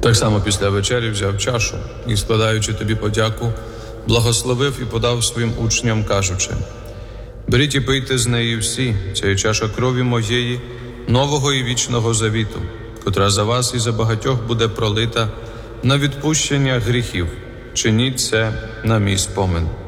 Так само після вечері взяв чашу і, складаючи тобі подяку, благословив і подав своїм учням, кажучи: «Беріть і пийте з неї всі, це є чаша крові моєї, нового і вічного завіту, котра за вас і за багатьох буде пролита на відпущення гріхів. Чиніть це на мій спомин».